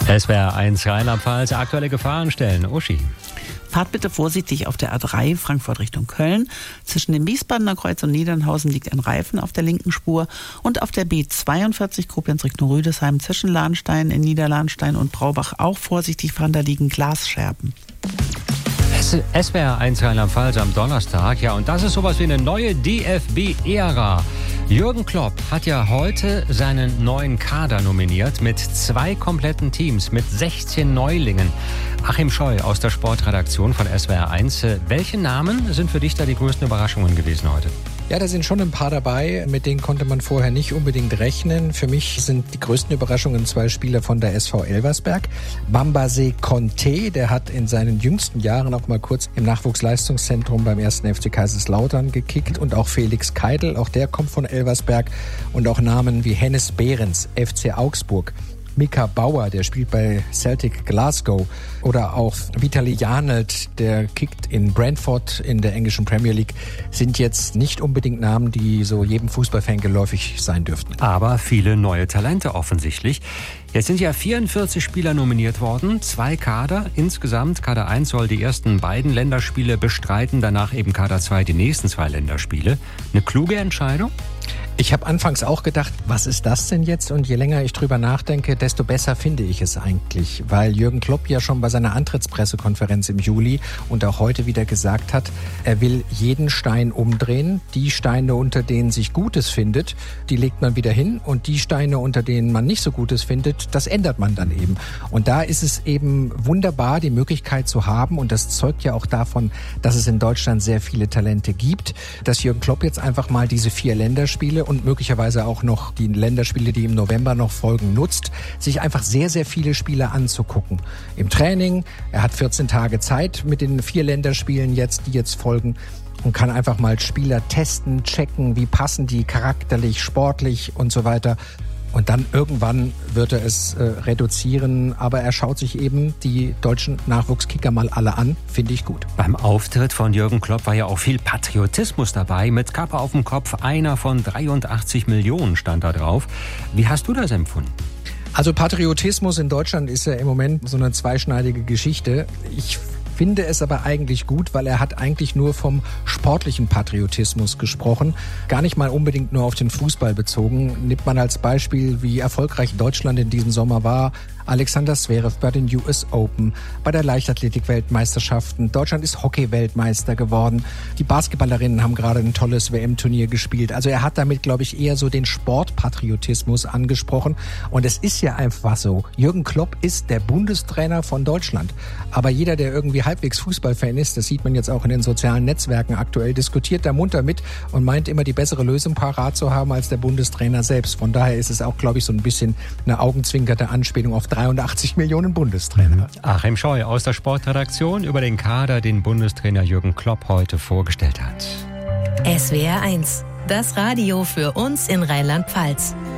SWR 1 Rheinland-Pfalz, aktuelle Gefahrenstellen. Uschi. Fahrt bitte vorsichtig auf der A3 Frankfurt Richtung Köln. Zwischen dem Wiesbadener Kreuz und Niedernhausen liegt ein Reifen auf der linken Spur. Und auf der B42 Koblenz Richtung Rüdesheim zwischen Lahnstein in Niederlahnstein und Braubach auch vorsichtig fahren, da liegen Glasscherben. SWR 1 Rheinland-Pfalz am Donnerstag. Ja, und das ist sowas wie eine neue DFB-Ära. Jürgen Klopp hat ja heute seinen neuen Kader nominiert mit 2 kompletten Teams, mit 16 Neulingen. Achim Scheu aus der Sportredaktion von SWR 1. Welche Namen sind für dich da die größten Überraschungen gewesen heute? Ja, da sind schon ein paar dabei, mit denen konnte man vorher nicht unbedingt rechnen. Für mich sind die größten Überraschungen 2 Spieler von der SV Elversberg. Bambase Conte, der hat in seinen jüngsten Jahren auch mal kurz im Nachwuchsleistungszentrum beim 1. FC Kaiserslautern gekickt. Und auch Felix Keidel, auch der kommt von Elversberg. Und auch Namen wie Hennes Behrens, FC Augsburg. Mika Bauer, der spielt bei Celtic Glasgow. Oder auch Vitali Janelt, der kickt in Brentford in der englischen Premier League, sind jetzt nicht unbedingt Namen, die so jedem Fußballfan geläufig sein dürften. Aber viele neue Talente offensichtlich. Jetzt sind ja 44 Spieler nominiert worden, 2 Kader. Insgesamt Kader 1 soll die ersten beiden Länderspiele bestreiten, danach eben Kader 2 die nächsten 2 Länderspiele. Eine kluge Entscheidung? Ich habe anfangs auch gedacht, was ist das denn jetzt? Und je länger ich drüber nachdenke, desto besser finde ich es eigentlich. Weil Jürgen Klopp ja schon bei seiner Antrittspressekonferenz im Juli und auch heute wieder gesagt hat, er will jeden Stein umdrehen. Die Steine, unter denen sich Gutes findet, die legt man wieder hin. Und die Steine, unter denen man nicht so Gutes findet, das ändert man dann eben. Und da ist es eben wunderbar, die Möglichkeit zu haben. Und das zeugt ja auch davon, dass es in Deutschland sehr viele Talente gibt, dass Jürgen Klopp jetzt einfach mal diese 4 Länderspiele und möglicherweise auch noch die Länderspiele, die im November noch folgen, nutzt, sich einfach sehr, sehr viele Spiele anzugucken. Im Training, er hat 14 Tage Zeit mit den 4 Länderspielen jetzt, die jetzt folgen, und kann einfach mal Spieler testen, checken, wie passen die charakterlich, sportlich und so weiter. Und dann irgendwann wird er es reduzieren, aber er schaut sich eben die deutschen Nachwuchskicker mal alle an, finde ich gut. Beim Auftritt von Jürgen Klopp war ja auch viel Patriotismus dabei, mit Kappe auf dem Kopf, einer von 83 Millionen stand da drauf. Wie hast du das empfunden? Also Patriotismus in Deutschland ist ja im Moment so eine zweischneidige Geschichte. Ich finde es aber eigentlich gut, weil er hat eigentlich nur vom sportlichen Patriotismus gesprochen. Gar nicht mal unbedingt nur auf den Fußball bezogen. Nimmt man als Beispiel, wie erfolgreich Deutschland in diesem Sommer war. Alexander Zverev bei den US Open, bei der Leichtathletik-Weltmeisterschaften. Deutschland ist Hockey-Weltmeister geworden. Die Basketballerinnen haben gerade ein tolles WM-Turnier gespielt. Also er hat damit, glaube ich, eher so den Sportpatriotismus angesprochen. Und es ist ja einfach so, Jürgen Klopp ist der Bundestrainer von Deutschland. Aber jeder, der irgendwie halbwegs Fußballfan ist, das sieht man jetzt auch in den sozialen Netzwerken aktuell, diskutiert da munter mit und meint immer, die bessere Lösung parat zu haben als der Bundestrainer selbst. Von daher ist es auch, glaube ich, so ein bisschen eine augenzwinkerte Anspielung auf 83 Millionen Bundestrainer. Achim Scheu aus der Sportredaktion über den Kader, den Bundestrainer Jürgen Klopp heute vorgestellt hat. SWR 1, das Radio für uns in Rheinland-Pfalz.